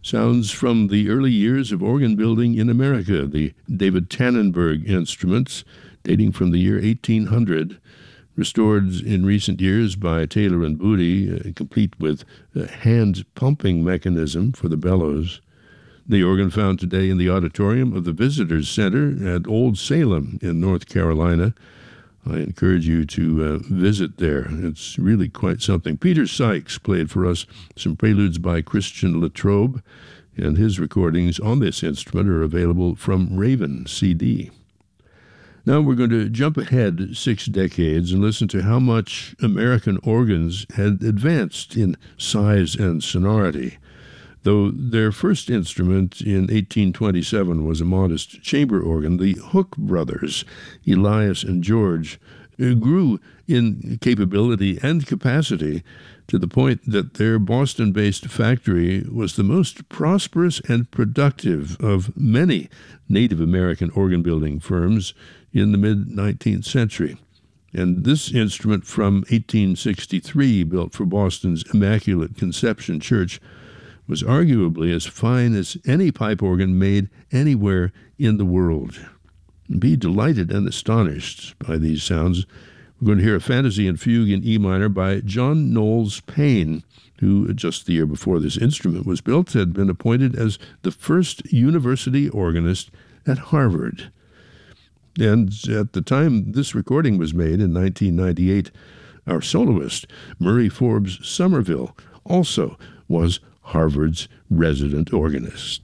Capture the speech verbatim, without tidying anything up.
Sounds from the early years of organ building in America, the David Tannenberg instruments, dating from the year eighteen hundred, restored in recent years by Taylor and Booty, uh, complete with a hand-pumping mechanism for the bellows. The organ found today in the auditorium of the Visitors Center at Old Salem in North Carolina. I encourage you to uh, visit there. It's really quite something. Peter Sykes played for us some preludes by Christian Latrobe, and his recordings on this instrument are available from Raven C D. Now we're going to jump ahead six decades and listen to how much American organs had advanced in size and sonority. Though their first instrument in eighteen twenty-seven was a modest chamber organ, the Hook brothers, Elias and George, grew in capability and capacity to the point that their Boston-based factory was the most prosperous and productive of many Native American organ-building firms in the mid-nineteenth century. And this instrument from eighteen sixty-three, built for Boston's Immaculate Conception Church, was arguably as fine as any pipe organ made anywhere in the world. Be delighted and astonished by these sounds. We're going to hear a fantasy and fugue in E minor by John Knowles Payne, who just the year before this instrument was built had been appointed as the first university organist at Harvard. And at the time this recording was made in nineteen ninety-eight, our soloist, Murray Forbes Somerville, also was Harvard's resident organist.